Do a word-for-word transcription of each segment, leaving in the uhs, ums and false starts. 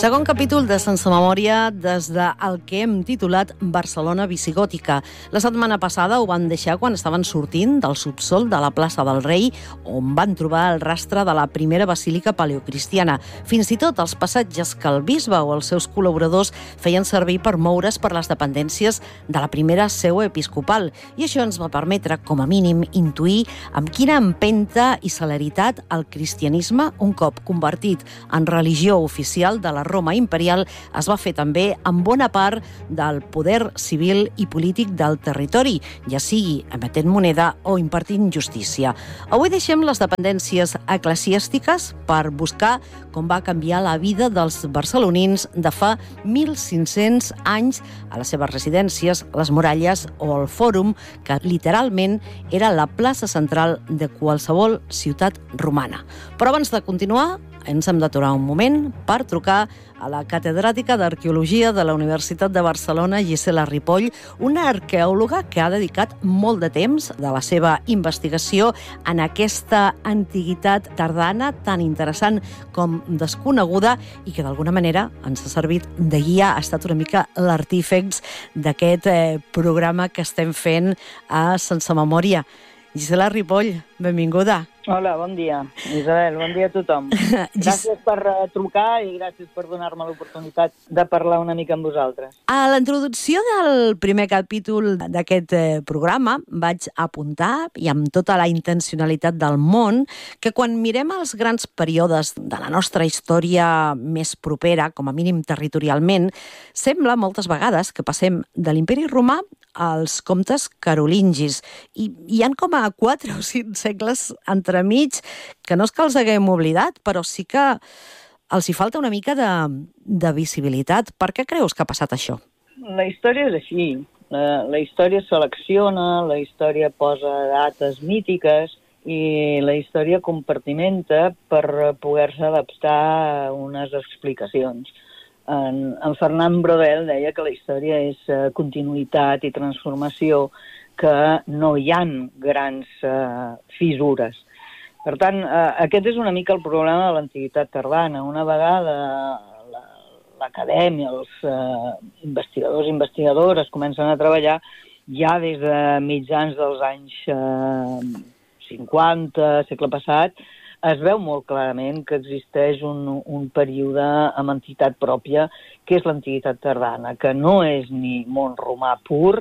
Segon capítol de Sense Memòria des del que hem titulat Barcelona visigòtica. La setmana passada ho van deixar quan estaven sortint del subsol de la plaça del Rei, on van trobar el rastre de la primera basílica paleocristiana. Fins i tot els passatges que el bisbe o els seus col·laboradors feien servir per moure's per les dependències de la primera seu episcopal. I això ens va permetre, com a mínim, intuir amb quina empenta i celeritat el cristianisme, un cop convertit en religió oficial de la Roma imperial, es va fer també amb bona part del poder civil i polític del territori, ja sigui emetent moneda o impartint justícia. Avui deixem les dependències eclesiàstiques per buscar com va canviar la vida dels barcelonins de fa mil cinc-cents anys a les seves residències, les muralles o el fòrum, que literalment era la plaça central de qualsevol ciutat romana. Però abans de continuar, ens hem d'aturar un moment per trucar a la catedràtica d'Arqueologia de la Universitat de Barcelona, Gisela Ripoll, una arqueòloga que ha dedicat molt de temps de la seva investigació en aquesta antiguitat tardana tan interessant com desconeguda i que d'alguna manera ens ha servit de guia, ha estat una mica l'artífex d'aquest eh, programa que estem fent a Sense Memòria. Gisela Ripoll, benvinguda. Hola, bon dia, Isabel, bon dia a tothom. Gràcies per uh, trucar i gràcies per donar-me l'oportunitat de parlar una mica amb vosaltres. A la introducció del primer capítol d'aquest eh, programa vaig apuntar, i amb tota la intencionalitat del món, que quan mirem els grans períodes de la nostra història més propera, com a mínim territorialment, sembla moltes vegades que passem de l'imperi romà als comtes carolingis. I hi han com a quatre o cinc segles entremig que no és que els haguem oblidat, però sí que els hi falta una mica de, de visibilitat. Per què creus que ha passat això? La història és així. La, la història selecciona, la història posa dates mítiques i la història compartimenta per poder-se adaptar a unes explicacions. En, en Fernand Braudel deia que la història és uh, continuïtat i transformació, que no hi ha grans uh, fissures. Per tant, uh, aquest és una mica el problema de l'antiguitat tardana. Una vegada la, l'acadèmia, els uh, investigadors i investigadores comencen a treballar ja des de mitjans dels anys uh, cinquanta, segle passat, es veu molt clarament que existeix un, un període amb entitat pròpia, que és l'antiguitat tardana, que no és ni món romà pur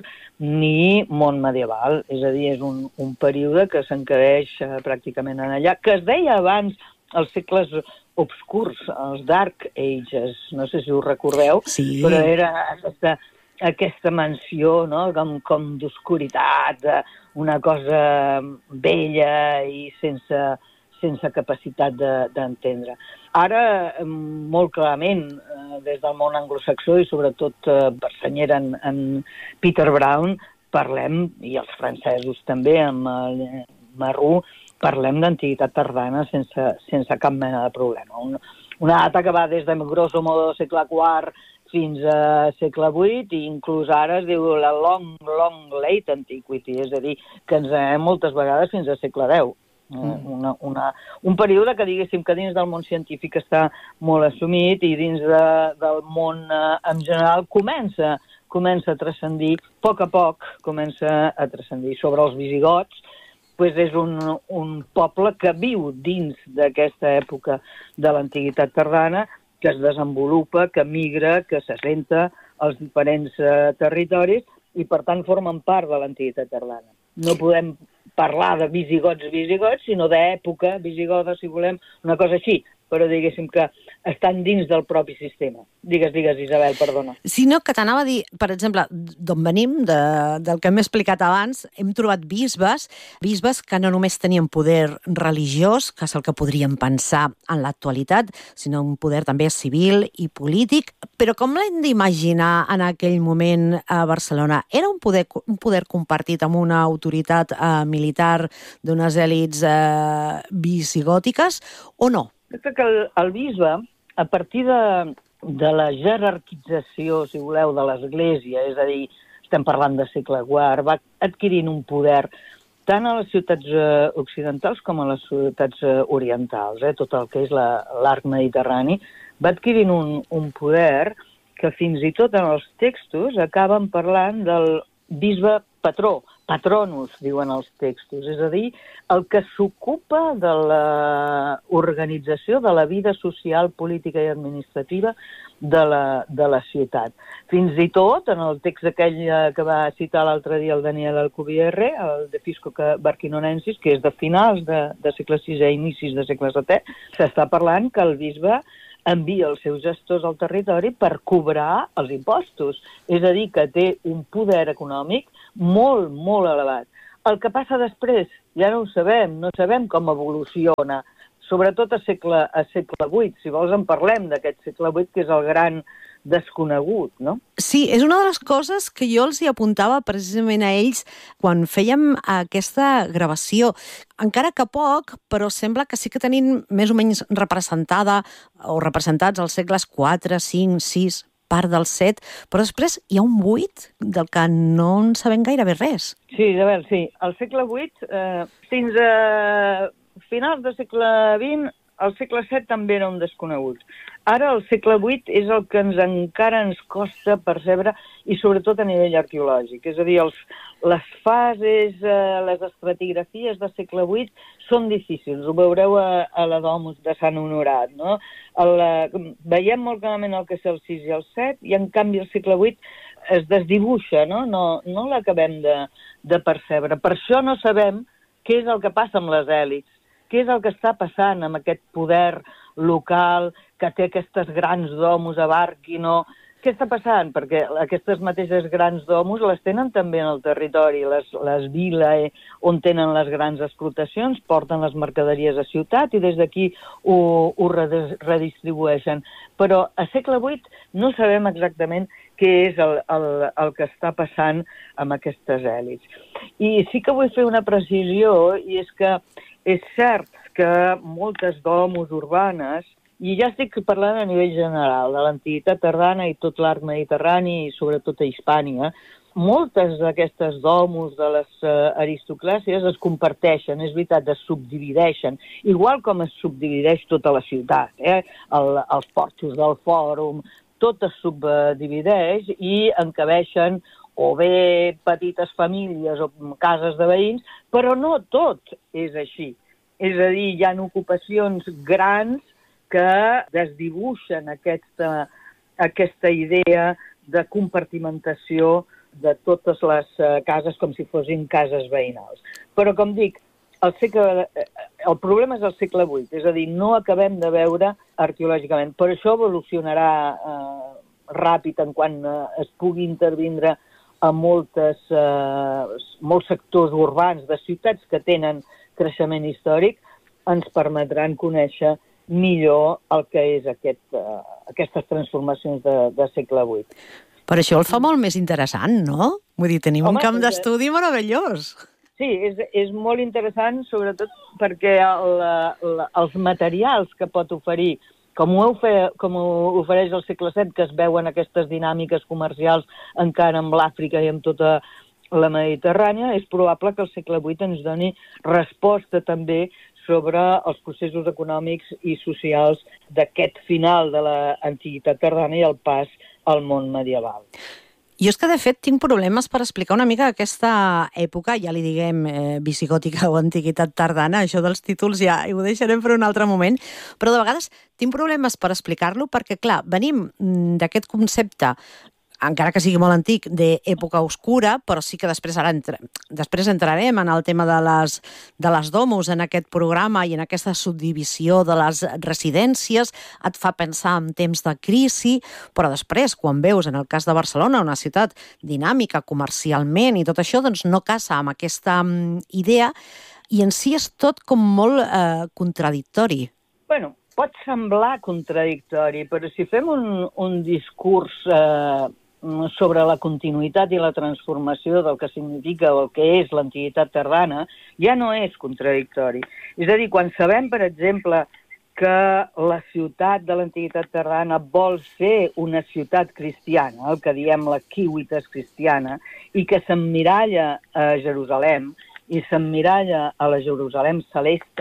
ni món medieval. És a dir, és un, un període que s'encadeix eh, pràcticament en allà, que es deia abans els segles obscurs, els Dark Ages, no sé si us recordeu, sí. Però era aquesta, aquesta mansió, no?, com, com d'oscuritat, una cosa vella i sense... sense capacitat d'entendre. De, Ara, molt clarament, des del món anglosaxó i sobretot per senyera en, en Peter Brown, parlem, i els francesos també, amb el Marrou, parlem d'antiguitat tardana sense, sense cap mena de problema. Un, una data que va des de grosso modo segle quart fins a segle vuit, i inclús ara es diu la long, long late antiquity, és a dir, que ens anem moltes vegades fins a segle deu. Una, una, un període que diguéssim que dins del món científic està molt assumit i dins de, del món eh, en general comença, comença a transcendir, a poc a poc comença a transcendir. Sobre els visigots, pues és un, un poble que viu dins d'aquesta època de l'antiguitat tardana, que es desenvolupa, que migra, que s'assenta als diferents eh, territoris i per tant formen part de l'antiguitat tardana. No podem parlar de visigots visigots, sinó d'època visigoda, si volem, una cosa així, però diguéssim que estan dins del propi sistema. Digues, digues, Isabel, perdona. Sí, no, que t'anava a dir, per exemple, d'on venim, de, del que hem explicat abans, hem trobat bisbes, bisbes que no només tenien poder religiós, que és el que podríem pensar en l'actualitat, sinó un poder també civil i polític, però com l'hem d'imaginar en aquell moment a Barcelona? Era un poder, un poder compartit amb una autoritat eh, militar d'unes èlits eh, visigòtiques o no? Crec que el, el bisbe, a partir de, de la jerarquització, si voleu, de l'Església, és a dir, estem parlant de segle quart, va adquirint un poder tant a les ciutats eh, occidentals com a les ciutats eh, orientals. Eh? Tot el que és l'arc mediterrani va adquirint un, un poder que fins i tot en els textos acaben parlant del bisbe patró, patronus, diuen els textos, és a dir, el que s'ocupa de l'organització de la vida social, política i administrativa de la, de la ciutat. Fins i tot, en el text aquell que va citar l'altre dia el Daniel Alcubierre, el De Fisco Barquinonensis, que és de finals de, de segle sisè i inicis de segle setè, s'està parlant que el bisbe envia els seus gestors al territori per cobrar els impostos. És a dir, que té un poder econòmic molt, molt elevat. El que passa després, ja no ho sabem, no sabem com evoluciona, sobretot a segle, a segle vuit. Si vols en parlem d'aquest segle vuit, que és el gran desconegut, no? Sí, és una de les coses que jo els hi apuntava precisament a ells quan fèiem aquesta gravació. Encara que poc, però sembla que sí que tenim més o menys representada o representats els segles quatre, cinc, sis, part del set, però després hi ha un buit del que no en sabem gairebé res. Sí, de veure, sí. Al segle vuit, eh, fins a finals del segle vint, el segle set també era un desconegut. Ara el segle vuit és el que ens encara ens costa percebre, i sobretot a nivell arqueològic. És a dir, els, les fases, eh, les estratigrafies del segle vuit són difícils. Ho veureu a, a la Domus de Sant Honorat, no? El, eh, veiem molt clarament el que és el sis i el set, i en canvi el segle vuit es desdibuixa, no? No, no l'acabem de, de percebre. Per això no sabem què és el que passa amb les èlits, què és el que està passant amb aquest poder local que té aquestes grans domus a Barquino. Què està passant? Perquè aquestes mateixes grans domus les tenen també en el territori, les, les viles on tenen les grans explotacions, porten les mercaderies a ciutat i des d'aquí ho, ho redistribueixen. Però a segle vuit no sabem exactament què és el, el, el que està passant amb aquestes èlits. I sí que vull fer una precisió, i és que és cert que moltes domus urbanes, i ja estic parlant a nivell general, de l'antiguitat tardana i tot l'arc mediterrani, i sobretot a Hispània, moltes d'aquestes domus de les uh, aristocràcies es comparteixen, és veritat, es subdivideixen, igual com es subdivideix tota la ciutat, eh? El, els porxos del fòrum, tot es subdivideix i encabeixen o bé petites famílies o cases de veïns, però no tot és així. És a dir, hi ha ocupacions grans que desdibuixen aquesta, aquesta idea de compartimentació de totes les cases com si fossin cases veïnals. Però, com dic, el, segle, el problema és el segle vuit, és a dir, no acabem de veure arqueològicament. Per això evolucionarà eh, ràpid en quan eh, es pugui intervindre a moltes, eh, molts sectors urbans de ciutats que tenen creixement històric, ens permetran conèixer millor el que és aquest, eh, aquestes transformacions de, de segle vuit. Per això el fa molt més interessant, no? Vull dir, tenim Home, un camp d'estudi meravellós. Sí, és, és molt interessant, sobretot perquè el, el, els materials que pot oferir, com ho, fe, com ho ofereix el segle set, que es veuen aquestes dinàmiques comercials encara amb l'Àfrica i amb tota la Mediterrània, és probable que el segle vuit ens doni resposta també sobre els processos econòmics i socials d'aquest final de l'antiguitat tardana i el pas al món medieval. Jo és que, de fet, tinc problemes per explicar una mica aquesta època, ja li diguem eh, visigòtica o antiguitat tardana, això dels títols ja ho deixarem per un altre moment, però de vegades tinc problemes per explicar-lo perquè, clar, venim d'aquest concepte, encara que sigui molt antic, d'època oscura, però sí que després ara entre... després entrarem en el tema de les, de les domus en aquest programa i en aquesta subdivisió de les residències, et fa pensar en temps de crisi, però després, quan veus, en el cas de Barcelona, una ciutat dinàmica comercialment i tot això, doncs no casa amb aquesta idea i en si és tot com molt eh, contradictori. Bueno, pot semblar contradictori, però si fem un, un discurs eh, sobre la continuïtat i la transformació del que significa o el que és l'antiguitat tardana, ja no és contradictori. És a dir, quan sabem, per exemple, que la ciutat de l'antiguitat tardana vol ser una ciutat cristiana, el que diem la civitas cristiana, i que s'emmiralla a Jerusalem, i s'emmiralla a la Jerusalem celeste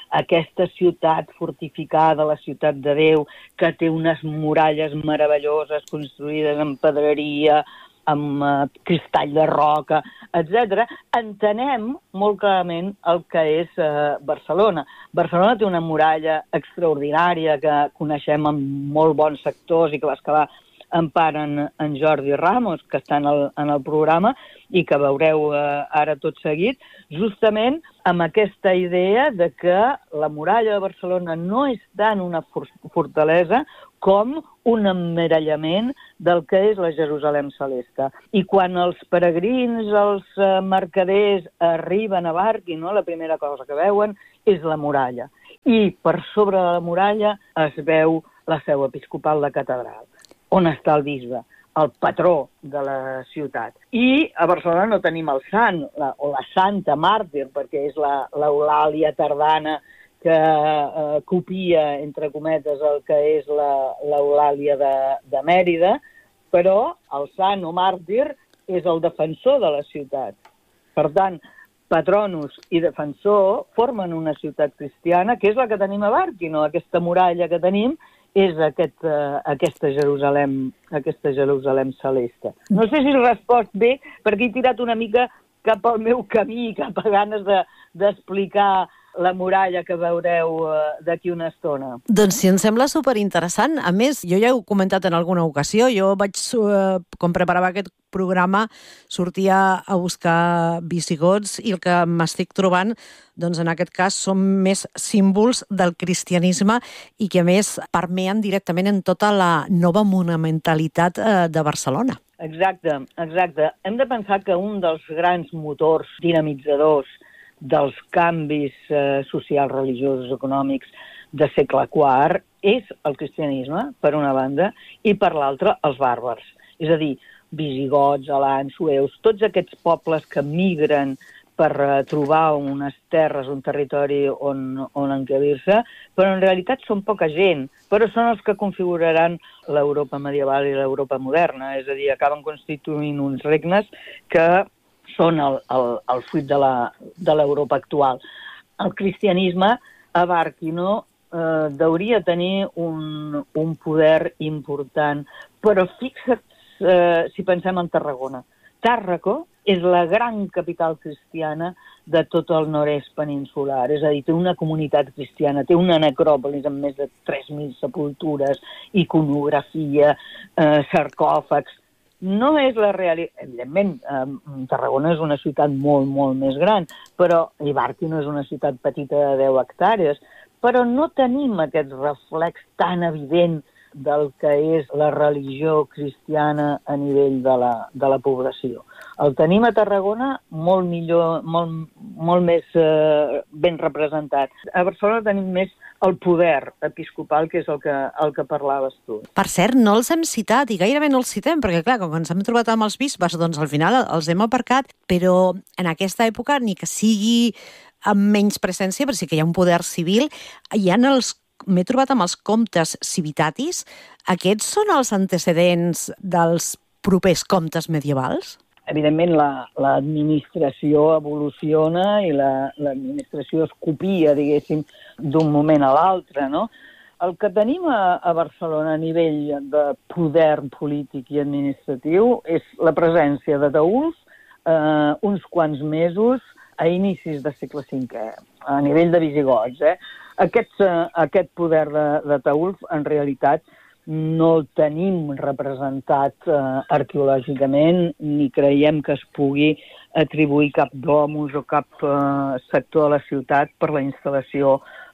aquesta ciutat fortificada, la ciutat de Déu, que té unes muralles meravelloses construïdes en pedreria, amb uh, cristall de roca, etcètera, entenem molt clarament el que és uh, Barcelona. Barcelona té una muralla extraordinària que coneixem en molt bons sectors i que les que va emparen en Jordi Ramos, que està en el, en el programa i que veureu eh, ara tot seguit, justament amb aquesta idea de que la muralla de Barcelona no és tant una fortalesa com un emmirallament del que és la Jerusalem celeste. I quan els peregrins, els eh, mercaders arriben a Barqui, no, la primera cosa que veuen és la muralla. I per sobre de la muralla es veu la seu episcopal de catedral, on està el bisbe, el patró de la ciutat. I a Barcelona no tenim el sant, la, o la santa màrtir, perquè és l'Eulàlia tardana que eh, copia, entre cometes, el que és l'Eulàlia de, de Mèrida, però el sant o màrtir és el defensor de la ciutat. Per tant, patronus i defensor formen una ciutat cristiana, que és la que tenim a Barqui, no? Aquesta muralla que tenim és aquest, uh, aquesta, Jerusalem, aquesta Jerusalem celeste. No sé si he respost bé, perquè he tirat una mica cap al meu camí, cap a ganes d'explicar de, la muralla que veureu uh, d'aquí una estona. Doncs sí, em sembla superinteressant. A més, jo ja ho he comentat en alguna ocasió, jo vaig, uh, com preparava aquest programa, sortia a buscar visigots i el que m'estic trobant, doncs en aquest cas, són més símbols del cristianisme i que a més permeen directament en tota la nova monumentalitat uh, de Barcelona. Exacte, exacte. Hem de pensar que un dels grans motors dinamitzadors dels canvis eh, socials, religiosos, econòmics de segle quart és el cristianisme, per una banda, i per l'altra els bàrbars. És a dir, visigots, alans, sueus, tots aquests pobles que migren per eh, trobar unes terres, un territori on, on encabir-se, però en realitat són poca gent, però són els que configuraran l'Europa medieval i l'Europa moderna, és a dir, acaben constituint uns regnes que són el, el, el fruit de l'Europa actual. El cristianisme a Barqui no eh, hauria tenir un, un poder important, però fixa't eh, si pensem en Tarragona. Tàrraco és la gran capital cristiana de tot el nord-est peninsular, és a dir, té una comunitat cristiana, té una necròpolis amb més de tres mil sepultures, iconografia, eh, sarcòfags. No és la realitat. Evidentment, eh, Tarragona és una ciutat molt, molt més gran, però i Barqui no és una ciutat petita de deu hectàrees, però no tenim aquest reflex tan evident del que és la religió cristiana a nivell de la, de la població. El tenim a Tarragona molt millor, molt, molt més eh, ben representat. A Barcelona tenim més el poder episcopal, que és el que, el que parlaves tu. Per cert, no els hem citat, i gairebé no els citem, perquè clar, com que ens hem trobat amb els bisbes, doncs al final els hem aparcat, però en aquesta època, ni que sigui amb menys presència, però sí que hi ha un poder civil, hi ha els m'he trobat amb els comtes civitatis. Aquests són els antecedents dels propers comtes medievals? Evidentment, l'administració la, evoluciona i l'administració la, es copia, diguéssim, d'un moment a l'altre, no? El que tenim a, a Barcelona a nivell de poder polític i administratiu és la presència de taüls eh, uns quants mesos a inicis del segle cinquè, a nivell de visigots, eh? Aquest, aquest poder de, de taüls, en realitat, no el tenim representat eh, arqueològicament, ni creiem que es pugui atribuir cap domus o cap eh, sector de la ciutat per la instal·lació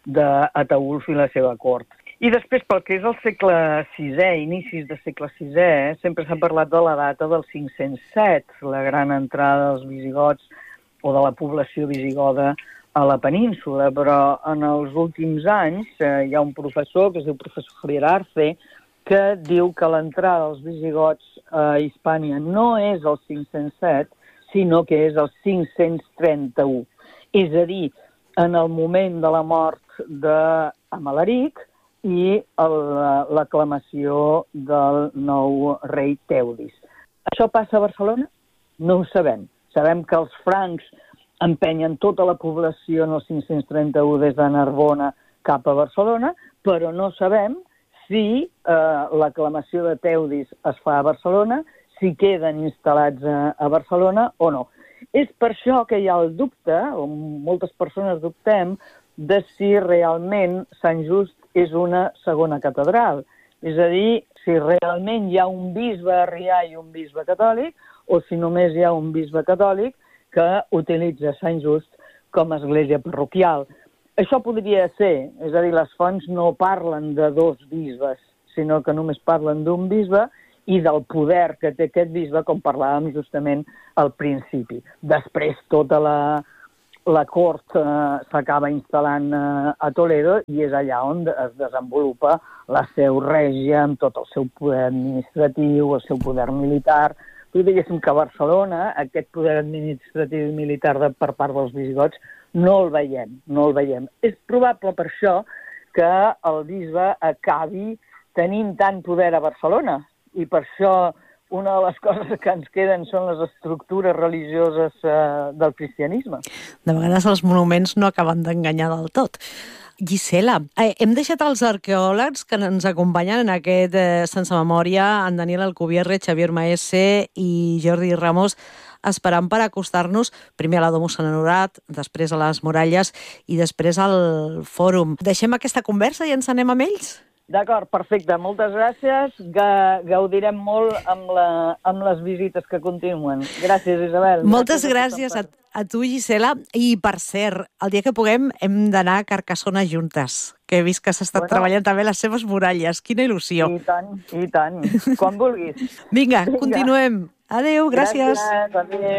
d'Ataülf i la seva cort. I després, pel que és el segle sisè, inicis del segle sisè, sempre s'ha parlat de la data del cinc-cents set, la gran entrada dels visigots o de la població visigoda a la península, però en els últims anys eh, hi ha un professor, que es diu professor Javier Arce, que diu que l'entrada dels visigots a Hispània no és el cinc-cents set, sinó que és el cinc-cents trenta-u. És a dir, en el moment de la mort d'Amalaric i l'aclamació del nou rei Teudis. Això passa a Barcelona? No ho sabem. Sabem que els francs empenyen tota la població en el cinc-cents trenta-u des de Narbona cap a Barcelona, però no sabem si eh, l'aclamació de Teudis es fa a Barcelona, si queden instal·lats a, a Barcelona o no. És per això que hi ha el dubte, o moltes persones dubtem, de si realment Sant Just és una segona catedral. És a dir, si realment hi ha un bisbe arrià i un bisbe catòlic, o si només hi ha un bisbe catòlic que utilitza Sant Just com a església parroquial. Això podria ser, és a dir, les fonts no parlen de dos bisbes, sinó que només parlen d'un bisbe i del poder que té aquest bisbe, com parlàvem justament al principi. Després tota la, la cort eh, s'acaba instal·lant eh, a Toledo i és allà on es desenvolupa la seu règia amb tot el seu poder administratiu, el seu poder militar. Tu diguéssim que a Barcelona aquest poder administratiu i militar de, per part dels visigots no el veiem, no el veiem. És probable per això que el bisbe acabi tenint tant poder a Barcelona i per això una de les coses que ens queden són les estructures religioses eh, del cristianisme. De vegades els monuments no acaben d'enganyar del tot. Gisela, eh, hem deixat els arqueòlegs que ens acompanyen en aquest eh, Sense Memòria, en Daniel Alcubierre, Xavier Maese i Jordi Ramos, esperant per acostar-nos primer a la Domus Sant Honorat, després a les Muralles i després al Fòrum. Deixem aquesta conversa i ens anem amb ells? D'acord, perfecte. Moltes gràcies. Gaudirem molt amb, la, amb les visites que continuen. Gràcies, Isabel. Moltes gràcies, gràcies a, a tu, Gisela. I, per cert, el dia que puguem hem d'anar a Carcassona juntes, que he vist que s'ha estat bueno. treballant també les seves muralles. Quina il·lusió. I tant, i tant. Quan vulguis. Vinga, Vinga. continuem. Adéu, gràcies. Gràcies, adéu.